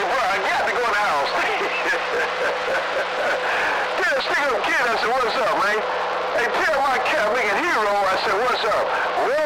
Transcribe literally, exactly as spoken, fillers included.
bro, I got to go in the house. Then I stick up kid, I said, what's up, man? Hey, tell my cat making hero, I said, what's up? Well,